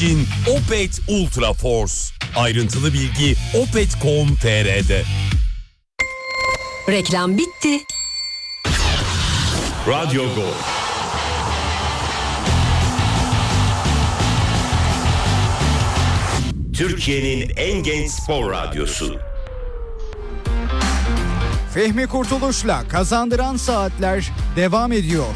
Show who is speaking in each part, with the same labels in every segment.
Speaker 1: için Opet Ultra Force. Ayrıntılı bilgi opet.com.tr'de.
Speaker 2: Reklam bitti.
Speaker 1: Radyo Gol. Türkiye'nin en genç spor radyosu.
Speaker 3: Fehmi Kurtuluş'la Kazandıran Saatler devam ediyor.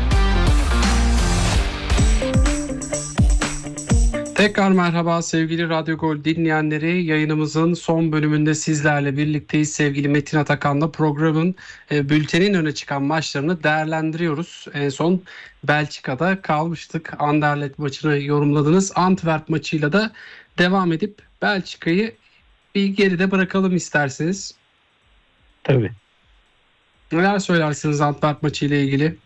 Speaker 4: Tekrar merhaba sevgili Radyo Gol dinleyenleri. Yayınımızın son bölümünde sizlerle birlikteyiz. Sevgili Metin Atakan'la programın bültenin öne çıkan maçlarını değerlendiriyoruz. En son Belçika'da kalmıştık. Anderlecht maçını yorumladınız. Antwerp maçıyla da devam edip Belçika'yı bir geride bırakalım isterseniz.
Speaker 5: Tabii.
Speaker 4: Neler söylersiniz Antwerp maçıyla ilgili?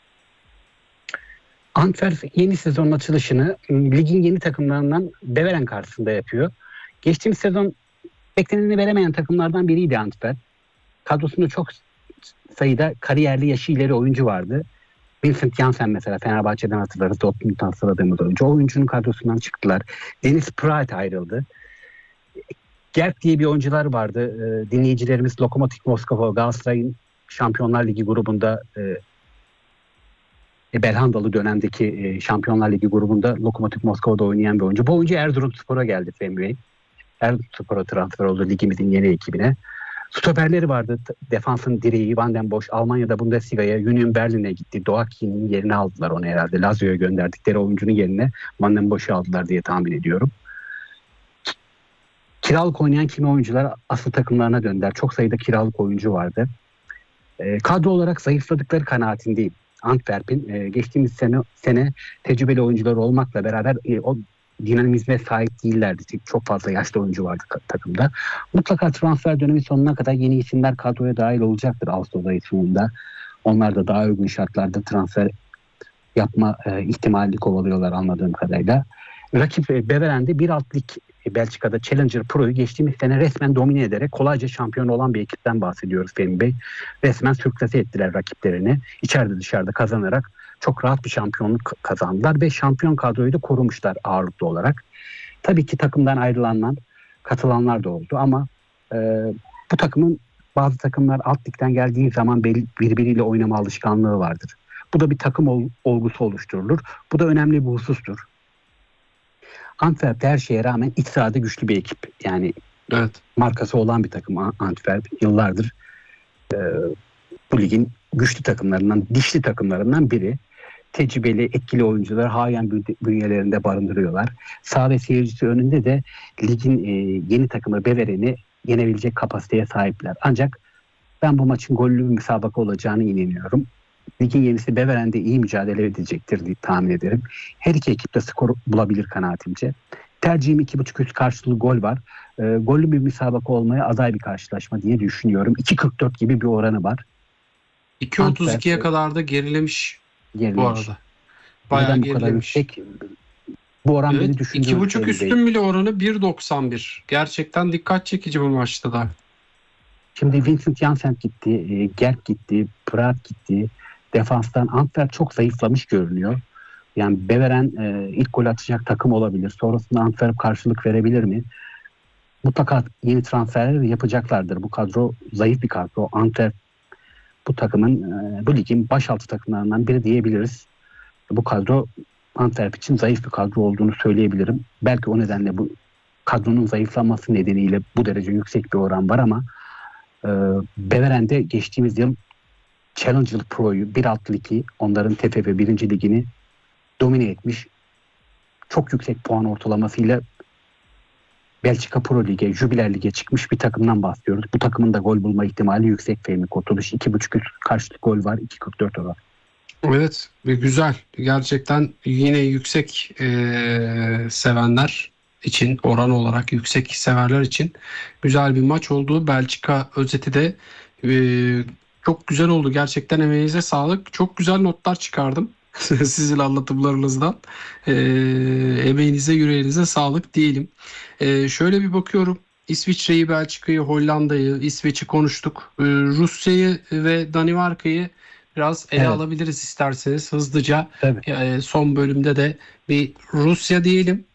Speaker 5: Antwerp yeni sezonun açılışını ligin yeni takımlarından Beveren karşısında yapıyor. Geçtiğimiz sezon bekleneni veremeyen takımlardan biriydi Antwerp. Kadrosunda çok sayıda kariyerli yaşı ileri oyuncu vardı. Vincent Janssen mesela Fenerbahçe'den hatırlarız. Dortmund'dan hatırladığımız oyuncu. O oyuncunun kadrosundan çıktılar. Dennis Praet ayrıldı. Gerk diye bir oyuncular vardı. Dinleyicilerimiz Lokomotiv Moskova, Galatasaray'ın Şampiyonlar Ligi grubunda Belhandalı dönemdeki Şampiyonlar Ligi grubunda Lokomotiv Moskova'da oynayan bir oyuncu. Bu oyuncu Erzurumspor'a geldi Fehmi Bey. Erzurumspor'a transfer oldu ligimizin yeni ekibine. Stoperleri vardı. Defansın direği Van den Bosch Almanya'da Bundesliga'ya Union Berlin'e gitti. Doaki'nin yerini aldılar onu herhalde. Lazio'ya gönderdikleri oyuncunun yerine Van den Bosch'u aldılar diye tahmin ediyorum. Kiralık oynayan kimi oyuncular asıl takımlarına döndüler. Çok sayıda kiralık oyuncu vardı. Kadro olarak zayıfladıkları kanaatindeyim. Antwerp'in geçtiğimiz sene tecrübeli oyuncular olmakla beraber o dinamizme sahip değillerdi. Çok fazla yaşlı oyuncu vardı takımda. Mutlaka transfer dönemi sonuna kadar yeni isimler kadroya dahil olacaktır Ağustos ayı sonunda. Onlar da daha uygun şartlarda transfer yapma ihtimalini kovalıyorlar anladığım kadarıyla. Rakip Beveren'de bir alt lig Belçika'da Challenger Pro'yu geçtiğimiz sene resmen domine ederek kolayca şampiyon olan bir ekipten bahsediyoruz Fehmi Bey. Resmen sürklase ettiler rakiplerini. İçeride dışarıda kazanarak çok rahat bir şampiyonluk kazandılar ve şampiyon kadroyu da korumuşlar ağırlıklı olarak. Tabii ki takımdan ayrılanlar, katılanlar da oldu ama bu takımın bazı takımlar alt ligden geldiği zaman birbiriyle oynama alışkanlığı vardır. Bu da bir takım olgusu oluşturulur. Bu da önemli bir husustur. Antwerp her şeye rağmen iç sahada güçlü bir ekip. Yani
Speaker 4: evet,
Speaker 5: markası olan bir takım Antwerp. Yıllardır bu ligin güçlü takımlarından, dişli takımlarından biri. Tecrübeli, etkili oyuncular halen bünyelerinde barındırıyorlar. Saha ve seyircisi önünde de ligin yeni takımı Beveren'i yenebilecek kapasiteye sahipler. Ancak ben bu maçın gollü bir müsabaka olacağını inanıyorum. Ligin yenisi Beveren'de iyi mücadele edecektir diye tahmin ederim. Her iki ekip de skor bulabilir kanaatimce. Tercihim 2.5 üst karşılığı gol var. Gollü bir müsabaka olmaya aday bir karşılaşma diye düşünüyorum. 2.44 gibi bir oranı var.
Speaker 4: 2.32'ye kadar da gerilemiş bu arada. Bayağı gerilemiş.
Speaker 5: Bu oran beni düşündürüyor.
Speaker 4: 2.5 üstün bile oranı 1.91. Gerçekten dikkat çekici bu maçta da.
Speaker 5: Şimdi Vincent Janssen gitti, Gerk gitti, Praet gitti. Defanstan Antwerp çok zayıflamış görünüyor. Yani Beveren ilk gol atacak takım olabilir. Sonrasında Antwerp karşılık verebilir mi? Mutlaka yeni transferler yapacaklardır. Bu kadro zayıf bir kadro. Antwerp bu takımın, bu ligin başaltı takımlarından biri diyebiliriz. Bu kadro Antwerp için zayıf bir kadro olduğunu söyleyebilirim. Belki o nedenle bu kadronun zayıflaması nedeniyle bu derece yüksek bir oran var ama Beveren'de geçtiğimiz yıl Challenger Pro'yu, bir alt ligi, onların TFF 1. ligini domine etmiş. Çok yüksek puan ortalamasıyla Belçika Pro Lig'e, Jubiler Lig'e çıkmış bir takımdan bahsediyoruz. Bu takımın da gol bulma ihtimali yüksek Fehmi Kurtuluş. 2.5 karşılık gol var, 2.44 oran.
Speaker 4: Evet, güzel. Gerçekten yine yüksek sevenler için, oran olarak yüksek severler için güzel bir maç oldu. Belçika özeti de çok güzel oldu. Gerçekten emeğinize sağlık. Çok güzel notlar çıkardım sizin anlatımlarınızdan. Emeğinize, yüreğinize sağlık diyelim. Şöyle bir bakıyorum. İsviçre'yi, Belçika'yı, Hollanda'yı, İsveç'i konuştuk. Rusya'yı ve Danimarka'yı biraz ele alabiliriz isterseniz hızlıca. Son bölümde de bir Rusya diyelim.